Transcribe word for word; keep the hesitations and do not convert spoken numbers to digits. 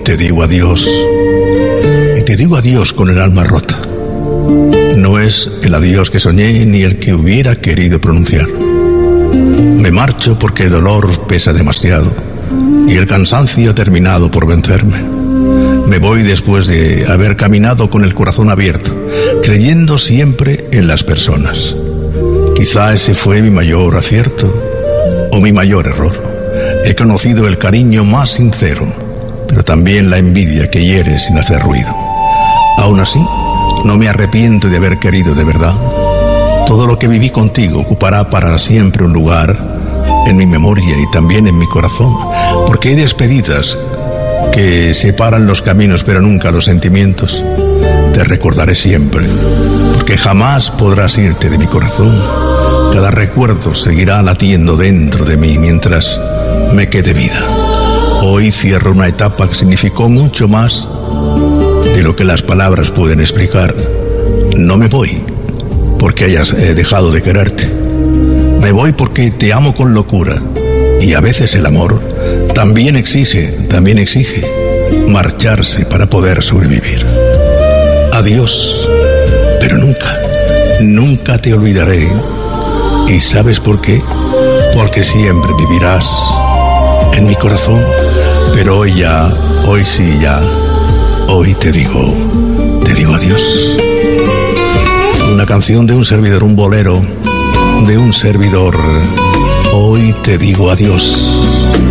te digo adiós. Y te digo adiós con el alma rota. No es el adiós que soñé ni el que hubiera querido pronunciar. Me marcho porque el dolor pesa demasiado y el cansancio ha terminado por vencerme. Me voy después de haber caminado con el corazón abierto, creyendo siempre en las personas. Quizá ese fue mi mayor acierto o mi mayor error. He conocido el cariño más sincero, pero también la envidia que hiere sin hacer ruido. Aún así, no me arrepiento de haber querido de verdad. Todo lo que viví contigo ocupará para siempre un lugar en mi memoria y también en mi corazón, porque hay despedidas que separan los caminos pero nunca los sentimientos. Te recordaré siempre, porque jamás podrás irte de mi corazón. Cada recuerdo seguirá latiendo dentro de mí mientras me quede vida. Hoy cierro una etapa que significó mucho más de lo que las palabras pueden explicar. No me voy porque hayas eh, dejado de quererte. Me voy porque te amo con locura. Y a veces el amor también exige, también exige marcharse para poder sobrevivir. Adiós, pero nunca, nunca te olvidaré. ¿Y sabes por qué? Porque siempre vivirás en mi corazón. Pero hoy ya, hoy sí ya, hoy te digo, te digo adiós. Una canción de un servidor, un bolero de un servidor. Hoy te digo adiós.